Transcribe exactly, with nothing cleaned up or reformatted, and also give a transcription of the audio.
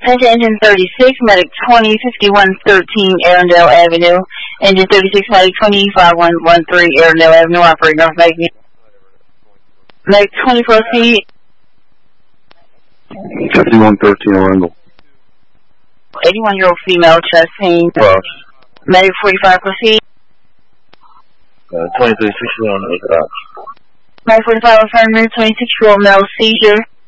Attention engine thirty-six, medic twenty, fifty-one thirteen Arundel Avenue. Engine thirty-six, medic twenty, five one one three Arundel Avenue, operating North Medic. Medic twenty, proceed. fifty-one thirteen Arundel. eighty-one-year-old female, chest pain. Cross. Medic forty-five, proceed. Uh, twenty-three sixty-one, Cross. Medic forty-five, affirmative, twenty-six-year-old male, seizure.